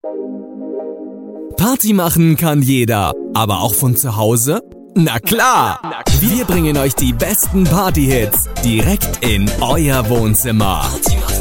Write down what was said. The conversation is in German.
Party machen kann jeder, aber auch von zu Hause? Na klar! Wir bringen euch die besten Party-Hits direkt in euer Wohnzimmer.